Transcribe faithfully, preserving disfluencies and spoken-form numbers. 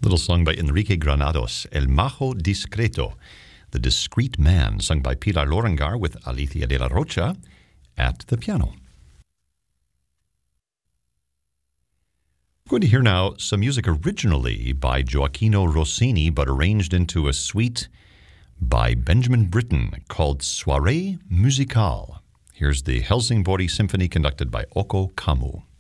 Little song by Enrique Granados, El Majo Discreto, The Discreet Man, sung by Pilar Lorengar with Alicia de la Rocha at the piano. We're going to hear now some music originally by Gioacchino Rossini, but arranged into a suite by Benjamin Britten called Soirée Musicale. Here's the Helsingborg Symphony conducted by Occo Kammu.